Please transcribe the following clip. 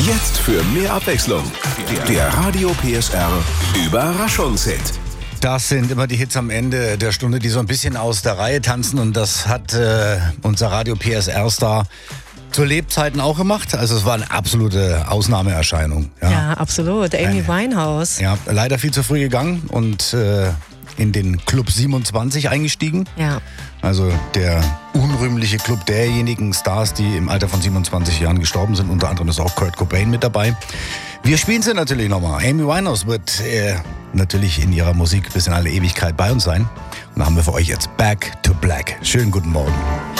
Jetzt für mehr Abwechslung. Der Radio PSR Überraschungshit. Das sind immer die Hits am Ende der Stunde, die so ein bisschen aus der Reihe tanzen. Und das hat unser Radio PSR-Star zu Lebzeiten auch gemacht. Also es war eine absolute Ausnahmeerscheinung. Ja, absolut. Amy Winehouse. Ja, leider viel zu früh gegangen und in den Club 27 eingestiegen. Ja. Also der unrühmliche Club derjenigen Stars, die im Alter von 27 Jahren gestorben sind. Unter anderem ist auch Kurt Cobain mit dabei. Wir spielen sie natürlich nochmal. Amy Winehouse wird natürlich in ihrer Musik bis in alle Ewigkeit bei uns sein. Und da haben wir für euch jetzt Back to Black. Schönen guten Morgen.